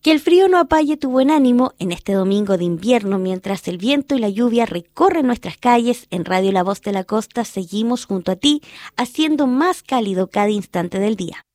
Que el frío no apague tu buen ánimo en este domingo de invierno mientras el viento y la lluvia recorren nuestras calles. En Radio La Voz de la Costa seguimos junto a ti, haciendo más cálido cada instante del día.